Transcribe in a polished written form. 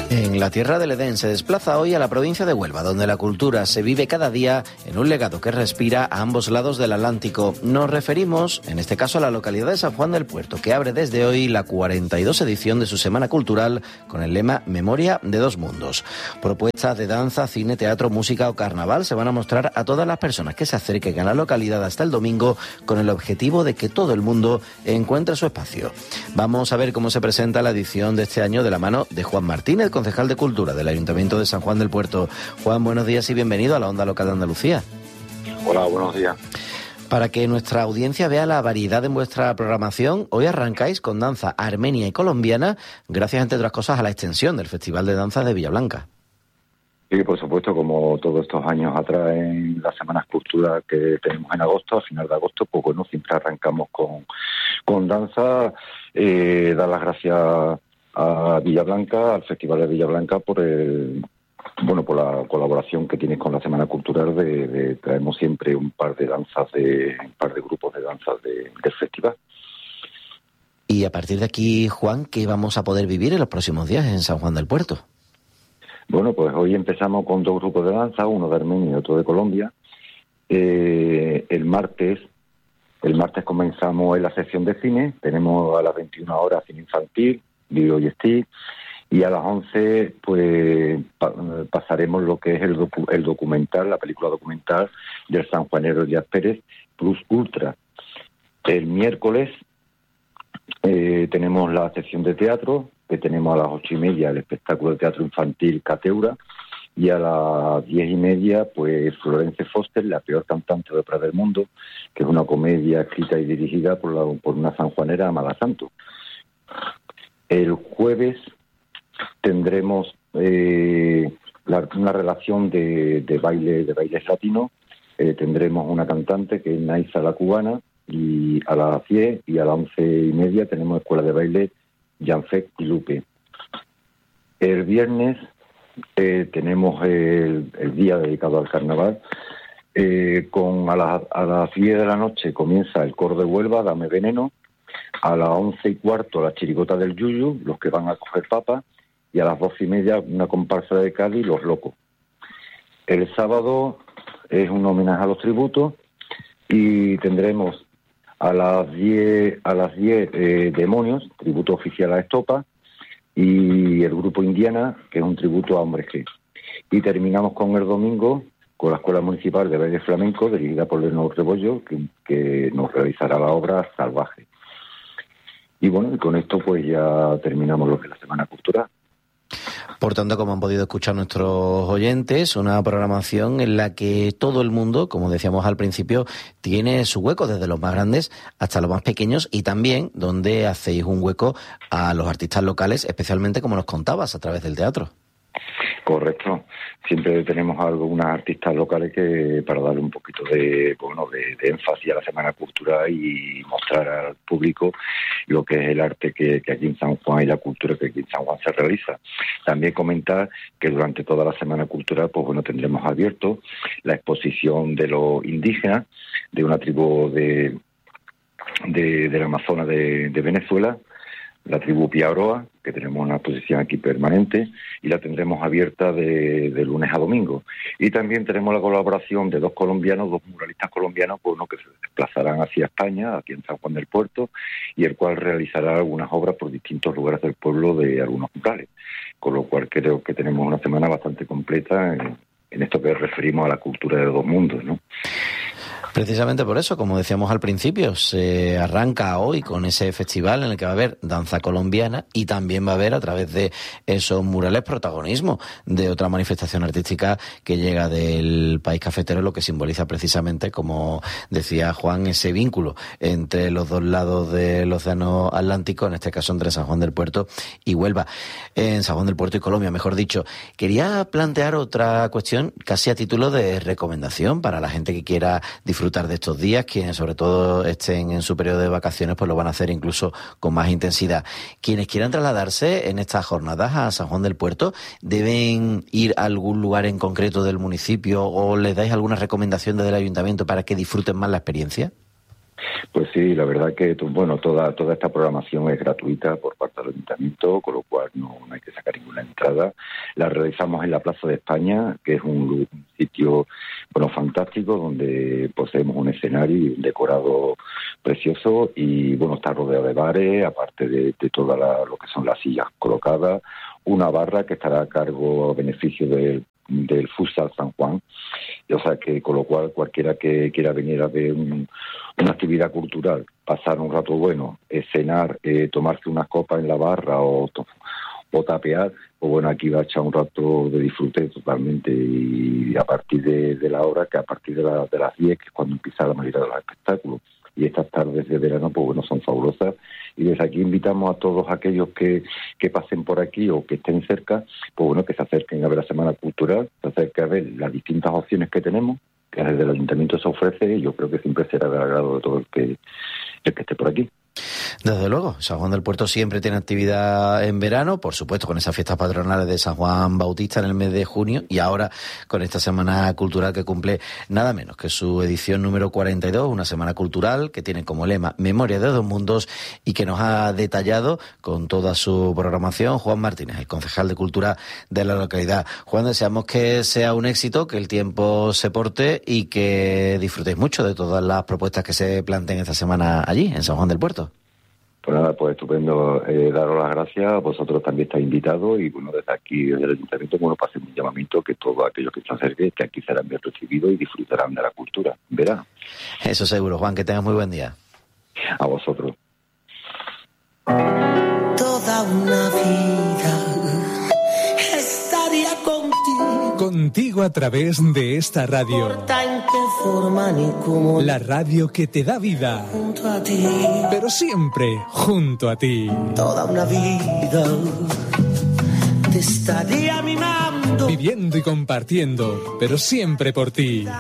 En la tierra del Edén se desplaza hoy a la provincia de Huelva, donde la cultura se vive cada día en un legado que respira a ambos lados del Atlántico. Nos referimos, en este caso, a la localidad de San Juan del Puerto, que abre desde hoy la 42 edición de su Semana Cultural con el lema Memoria de dos mundos. Propuestas de danza, cine, teatro, música o carnaval se van a mostrar a todas las personas que se acerquen a la localidad hasta el domingo, con el objetivo de que todo el mundo encuentre su espacio. Vamos a ver cómo se presenta la edición de este año de la mano de Juan Martínez, concejal de Cultura del Ayuntamiento de San Juan del Puerto. Juan, buenos días y bienvenido a la Onda Local de Andalucía. Hola, buenos días. Para que nuestra audiencia vea la variedad en vuestra programación, hoy arrancáis con danza armenia y colombiana, gracias, entre otras cosas, a la extensión del Festival de Danza de Villablanca. Sí, por supuesto, como todos estos años atrás en las Semanas Cultura que tenemos en agosto, a final de agosto, pues bueno, siempre arrancamos con danza, dar las gracias a Villablanca, al Festival de Villablanca, por la colaboración que tienes con la Semana Cultural de traemos siempre un par de grupos de danzas del festival. Y a partir de aquí, Juan, ¿qué vamos a poder vivir en los próximos días en San Juan del Puerto? Bueno, pues hoy empezamos con dos grupos de danza, uno de Armenia y otro de Colombia. El martes comenzamos en la sección de cine, tenemos a las 21 horas cine infantil, video y stick, y a las 11 pues pasaremos lo que es el documental, la película documental del sanjuanero Díaz Pérez, Plus Ultra. El miércoles tenemos la sección de teatro, que tenemos a las 8:30 el espectáculo de teatro infantil Cateura, y a las 10:30 pues Florence Foster, la peor cantante de ópera del mundo, que es una comedia escrita y dirigida por una sanjuanera, Amada Santo. El jueves tendremos una relación de bailes latinos. Tendremos una cantante que es Naisa la cubana, y a las 10 y a las 11:30 tenemos escuela de baile Janfec y Lupe. El viernes tenemos el día dedicado al carnaval. A las 10 de la noche comienza el coro de Huelva, Dame Veneno. A las 11:15 la chirigota del Yuyu, los que van a coger papas, y a las 12:30 una comparsa de Cádiz, Los Locos. El sábado es un homenaje a los tributos y tendremos a las 10 Demonios, tributo oficial a Estopa, y el grupo Indiana, que es un tributo a Hombres G. Y terminamos con el domingo con la Escuela Municipal de Baile Flamenco, dirigida por Leonor Rebollo, que nos realizará la obra Salvaje. Y bueno, y con esto pues ya terminamos lo que es la Semana Cultural. Por tanto, como han podido escuchar nuestros oyentes, una programación en la que todo el mundo, como decíamos al principio, tiene su hueco, desde los más grandes hasta los más pequeños, y también donde hacéis un hueco a los artistas locales, especialmente, como nos contabas, a través del teatro. Correcto. Siempre tenemos algunas artistas locales que para darle un poquito de énfasis a la Semana Cultural y mostrar al público lo que es el arte que aquí en San Juan y la cultura que aquí en San Juan se realiza. También comentar que durante toda la Semana Cultural tendremos abierto la exposición de los indígenas de una tribu de la Amazonas de Venezuela, la tribu Piaroa, que tenemos una exposición aquí permanente, y la tendremos abierta de lunes a domingo. Y también tenemos la colaboración de dos muralistas colombianos, que se desplazarán hacia España, aquí en San Juan del Puerto, y el cual realizará algunas obras por distintos lugares del pueblo de algunos murales. Con lo cual creo que tenemos una semana bastante completa en esto que referimos a la cultura de los dos mundos, ¿no? Precisamente por eso, como decíamos al principio, se arranca hoy con ese festival en el que va a haber danza colombiana y también va a haber, a través de esos murales, protagonismo de otra manifestación artística que llega del país cafetero, lo que simboliza precisamente, como decía Juan, ese vínculo entre los dos lados del Océano Atlántico, en este caso entre San Juan del Puerto y Huelva. En San Juan del Puerto y Colombia, mejor dicho. Quería plantear otra cuestión, casi a título de recomendación para la gente que quiera disfrutar de estos días, quienes sobre todo estén en su periodo de vacaciones, pues lo van a hacer incluso con más intensidad. Quienes quieran trasladarse en estas jornadas a San Juan del Puerto, ¿deben ir a algún lugar en concreto del municipio o les dais alguna recomendación desde el ayuntamiento para que disfruten más la experiencia? Pues sí, la verdad que toda esta programación es gratuita por parte del Ayuntamiento, con lo cual no hay que sacar ninguna entrada. La realizamos en la Plaza de España, que es un sitio fantástico, donde poseemos un escenario y un decorado precioso y está rodeado de bares, aparte de toda lo que son las sillas colocadas, una barra que estará a cargo, a beneficio del Futsal San Juan, o sea que con lo cual cualquiera que quiera venir a ver una actividad cultural, pasar un rato bueno, cenar, tomarse unas copas en la barra o tapear, pues aquí va a echar un rato de disfrute totalmente, y a partir de la hora, que a partir de las 10, que es cuando empieza la mayoría de los espectáculos, y estas tardes de verano son fabulosas, y desde aquí invitamos a todos aquellos que pasen por aquí o que estén cerca, que se acerquen a ver la Semana Cultural, se acerquen a ver las distintas opciones que tenemos, que desde el Ayuntamiento se ofrece, y yo creo que siempre será del agrado de todo el que esté por aquí. Desde luego, San Juan del Puerto siempre tiene actividad en verano, por supuesto con esas fiestas patronales de San Juan Bautista en el mes de junio, y ahora con esta Semana Cultural que cumple nada menos que su edición número 42, una semana cultural que tiene como lema Memoria de dos mundos, y que nos ha detallado con toda su programación Juan Martínez, el concejal de Cultura de la localidad. Juan, deseamos que sea un éxito, que el tiempo se porte y que disfrutéis mucho de todas las propuestas que se planteen esta semana allí, en San Juan del Puerto. Pues nada, pues estupendo, daros las gracias, vosotros también estáis invitados, y desde aquí, desde el Ayuntamiento, pasen un llamamiento que todos aquellos que se acerquen, que aquí serán bien recibidos y disfrutarán de la cultura en verano. Eso seguro, Juan, que tengas muy buen día. A vosotros. Toda una vida estaría contigo a través de esta radio. La radio que te da vida, junto a ti, pero siempre junto a ti. Toda una vida te estaría mimando, viviendo y compartiendo, pero siempre por ti.